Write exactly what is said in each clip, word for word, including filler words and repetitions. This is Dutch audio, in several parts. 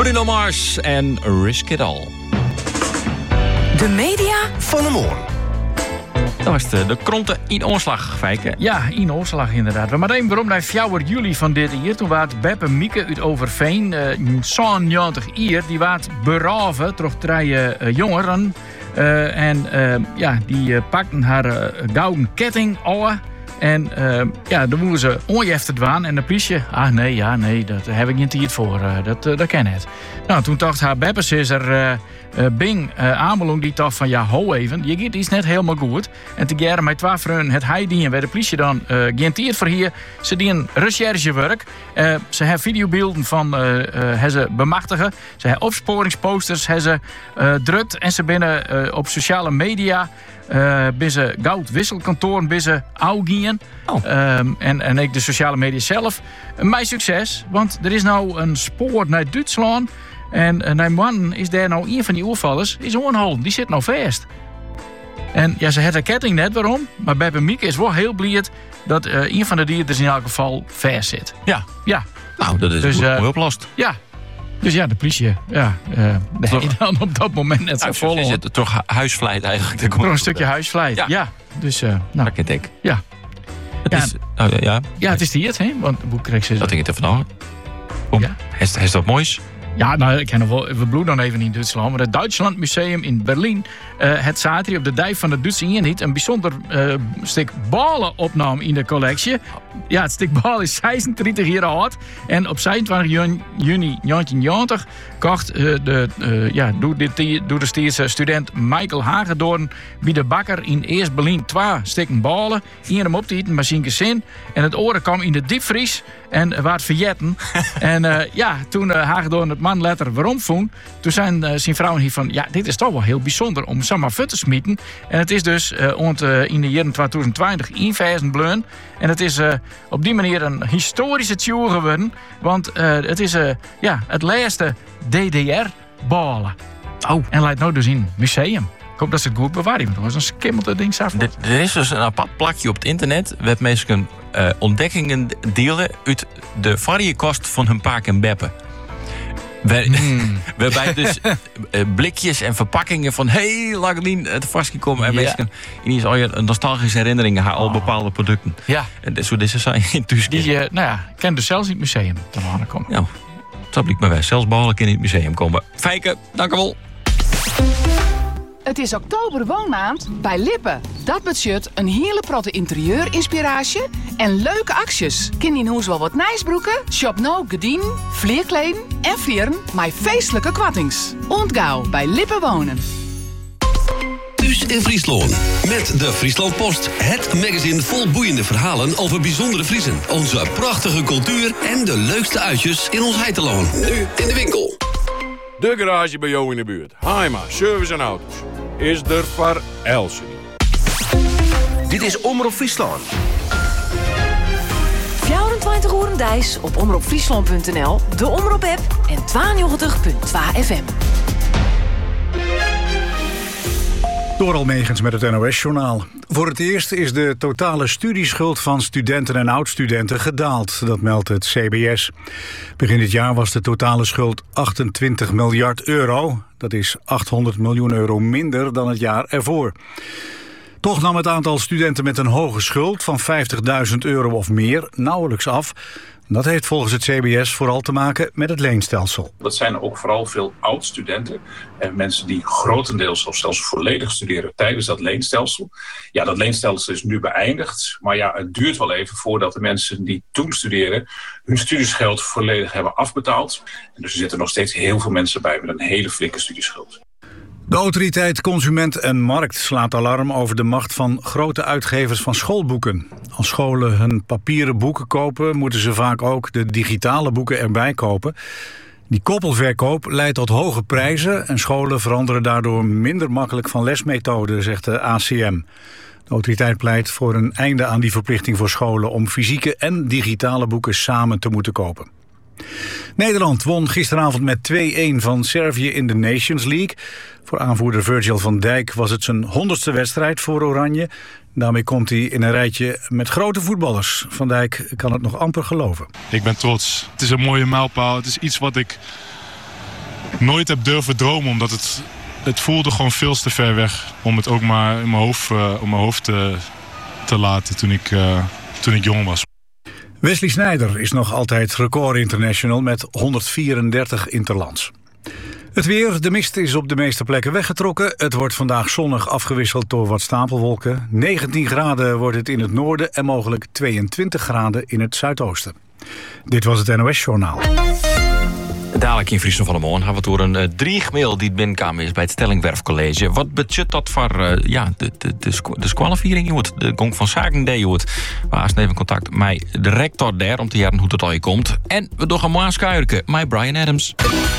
Bruno Mars en Risk It All. De media van de morgen. Dat was de, de kronte in omslag, Fijke. Ja, in omslag inderdaad. We maar even waarom naar vier juli van dit jaar. Toen was Beppe Mieke uit Overveen, uh, zevenennegentig jaar, die was beroven door drie uh, jongeren. Uh, en uh, ja, die uh, pakten haar uh, gouden ketting aan. En uh, ja, dan moesten ze onjefter dwaan. En de politie, ah nee, ja, nee, dat heb ik niet tijd voor. Uh, dat, uh, dat ken het. Nou, toen dacht haar Beppes is er uh, uh, Bing uh, Amelung die dacht van ja, ho even, je gaat iets net helemaal goed. En te jaren met twee vrienden het hij die en bij de politie dan uh, geen tijd voor hier. Ze doen recherchewerk. Uh, ze hebben videobeelden van uh, uh, ze bemachtigen. Ze hebben opsporingsposters, hebben ze uh, drukt en ze binnen uh, op sociale media. Uh, binnen goud wisselkantoren, binnen Augien. Oh. Um, en, en ik de sociale media zelf. Uh, mijn succes, want er is nou een spoor naar Duitsland. En uh, naar man is daar nou een van die oorvallers, is onholden. Die zit nou vast. En ja, ze had de ketting net waarom. Maar Beppe Mieke is wel heel blij dat uh, een van de dieren in elk geval vast zit. Ja. Ja. Nou, dat is dus, mooi uh, oplost. Ja. Dus ja, de politie, ja, uh, nee, dan op dat moment net zo vol. Is het toch huisvlijt eigenlijk? Toch een stukje huisvlijt, ja. ja. Dus, uh, nou. Dat ik. Ja. Het ja. Is, oh, ja. Ja, het is die het, hè? Want hoe kreeg ze... Dat ik het even nog. Ja. Is, is dat moois? Ja, nou, ik ken nog wel, we bloeden dan even in Duitsland. Maar het Duitsland Museum in Berlijn. Uh, het staat hier op de dijk van de Duitse eenheid een bijzonder uh, stuk balen opname in de collectie. Ja, het stuk bal is zesendertig jaar oud. En op zevenentwintig juni negentien negentig kocht uh, de, uh, ja, door, de, door de Steerse student Michael Hagedorn bij de bakker in Eerst Berlijn twee stukken balen. Eén hem op te eten, maar zijn gezin. En het oren kwam in de diepvries en uh, werd verjetten. en uh, ja, toen uh, Hagedorn het man letter waarom vond, toen zijn uh, zijn vrouwen hier van, ja, dit is toch wel heel bijzonder om zomaar vet te smieten. En het is dus uh, ont, uh, in de jaren twintig twintig inversen bleun. En het is uh, op die manier een historische tjoer geworden. Want uh, het is uh, ja, het laatste D D R-balen. Oh. En laat nou dus in het museum. Ik hoop dat ze het goed bewaren. Want dat was een skimmelde ding af. Er is dus een apart plakje op het internet. Waar mensen uh, ontdekkingen delen uit de variekost van hun paak en beppen. Waar, mm. Waarbij dus uh, blikjes en verpakkingen van heel lang geleden te vastgekomen. En ja. mensen ineens al je nostalgische herinneringen aan al bepaalde producten. Ja. En zo deze zijn in tussen. Die, uh, nou ja, ken dus zelfs in het museum te komen. Nou, dat blijkt maar wij. Zelfs behoorlijk in het museum komen. Fijke, dank u wel. Het is oktober woonmaand bij Lippen. Dat betekent een hele protte interieurinspiratie en leuke acties. Kind in huis wel wat nijsbroeken, shop nou gedien, vleerkleden en vieren met feestelijke kwattings. Ontgauw bij Lippen wonen. Thuis in Friesland. Met de Friesland Post. Het magazine vol boeiende verhalen over bijzondere Friesen. Onze prachtige cultuur en de leukste uitjes in ons heiteloon. Nu in de winkel. De garage bij jou in de buurt. Heima, service en auto's. Is er voor Elsie. Dit is Omroep Friesland. vierentwintig uur dijs op omroep friesland punt n l, de Omroep-app en tweeënnegentig punt twee F M. Door Almegens met het N O S-journaal. Voor het eerst is de totale studieschuld van studenten en oud-studenten gedaald. Dat meldt het C B S. Begin dit jaar was de totale schuld achtentwintig miljard euro. Dat is achthonderd miljoen euro minder dan het jaar ervoor. Toch nam het aantal studenten met een hoge schuld van vijftigduizend euro of meer nauwelijks af. Dat heeft volgens het C B S vooral te maken met het leenstelsel. Dat zijn ook vooral veel oud-studenten en mensen die grotendeels of zelfs volledig studeren tijdens dat leenstelsel. Ja, dat leenstelsel is nu beëindigd, maar ja, het duurt wel even voordat de mensen die toen studeren hun studieschuld volledig hebben afbetaald. En dus er zitten nog steeds heel veel mensen bij met een hele flinke studieschuld. De autoriteit Consument en Markt slaat alarm over de macht van grote uitgevers van schoolboeken. Als scholen hun papieren boeken kopen, moeten ze vaak ook de digitale boeken erbij kopen. Die koppelverkoop leidt tot hoge prijzen en scholen veranderen daardoor minder makkelijk van lesmethode, zegt de A C M. De autoriteit pleit voor een einde aan die verplichting voor scholen om fysieke en digitale boeken samen te moeten kopen. Nederland won gisteravond met twee-een van Servië in de Nations League. Voor aanvoerder Virgil van Dijk was het zijn honderdste wedstrijd voor Oranje. Daarmee komt hij in een rijtje met grote voetballers. Van Dijk kan het nog amper geloven. Ik ben trots. Het is een mooie mijlpaal. Het is iets wat ik nooit heb durven dromen. Omdat het, het voelde gewoon veel te ver weg om het ook maar in mijn hoofd, uh, op mijn hoofd uh, te laten toen ik, uh, toen ik jong was. Wesley Sneijder is nog altijd record international met honderdvierendertig interlands. Het weer, de mist is op de meeste plekken weggetrokken. Het wordt vandaag zonnig afgewisseld door wat stapelwolken. negentien graden wordt het in het noorden en mogelijk tweeëntwintig graden in het zuidoosten. Dit was het N O S-journaal. Dadelijk in Friesland van de Moon hebben we door een uh, driegmail die het binnenkwam is bij het Stellingwerfcollege. Wat budget dat voor uh, ja, de, de, de, de squalifiering, joh, de gong van zaken deed, joh. We hebben even contact met de rector daar om te jaren hoe het al je komt. En we doen gaan aanschuiven met Brian Adams.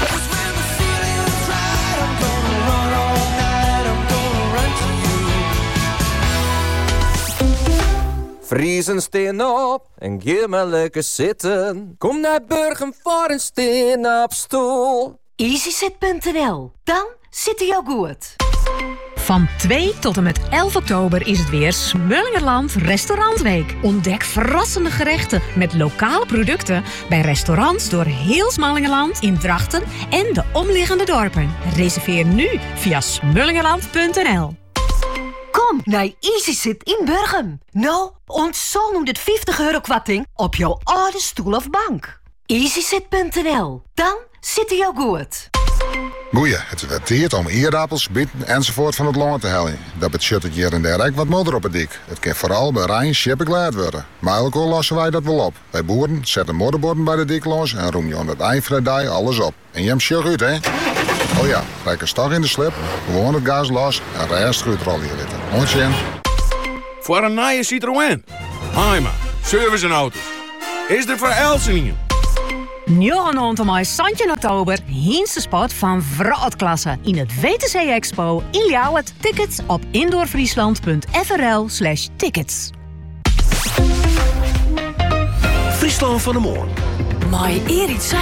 Vriezen steen op en ga maar lekker zitten. Kom naar Burgum voor een steen op stoel. easysit punt n l. Dan zit hij jou goed. Van twee tot en met elf oktober is het weer Smullingerland Restaurantweek. Ontdek verrassende gerechten met lokale producten bij restaurants door heel Smallingerland, in Drachten en de omliggende dorpen. Reserveer nu via smullingerland punt n l. Kom naar easysit in Burgum. Nou, ontzol noemt het vijftig euro kwarting op jouw oude stoel of bank. easysit punt n l. Dan zit hij jou goed. Goeie, het werd tijd om eerappels, bieten enzovoort van het land te halen. Dat betekent het hier en daar ook wat modder op het dik. Het kan vooral bij Rijn schippen klaar worden. Maar ook al lossen wij dat wel op. Wij boeren zetten modderborden bij de dik los en roem je aan het eind van de dag alles op. En je hebt sjug uit, hè? Oh ja, rijk een stok in de slip, gewoon het gas los en rest goed rollen zitten. Mooi in. Voor een nieuwe Citroën. Haima, service en auto's. Is er voor Elsen hier? negenentwintig mei Santje oktober, Heinste spot van Vrachtklasse in het W T C Expo in Ljouwert. Tickets op indoorfriesland punt f r l slash tickets. Friesland van de Moon. Maar eer iets